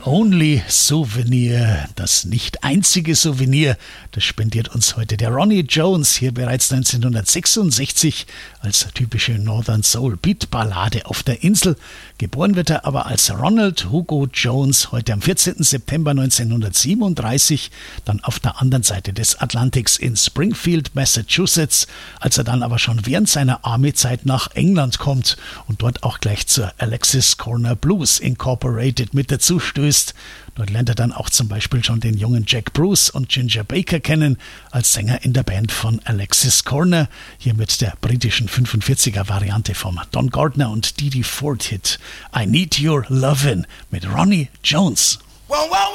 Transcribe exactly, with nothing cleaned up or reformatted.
Only Souvenir, das nicht einzige Souvenir, das spendiert uns heute der Ronnie Jones, hier bereits neunzehnhundertsechsundsechzig als typische Northern Soul Beat Ballade auf der Insel. Geboren wird er aber als Ronald Hugo Jones, heute am vierzehnten September neunzehnhundertsiebenunddreißig, dann auf der anderen Seite des Atlantiks in Springfield, Massachusetts, als er dann aber schon während seiner Army-Zeit nach England kommt und dort auch gleich zur Alexis Corner Blues Incorporated mit dazu stößt. Dort lernt er dann auch zum Beispiel schon den jungen Jack Bruce und Ginger Baker kennen, als Sänger in der Band von Alexis Corner, hier mit der britischen fünfundvierziger-Variante vom Don Gardner und Didi Ford-Hit I Need Your Lovin' mit Ronnie Jones. Wow, wow.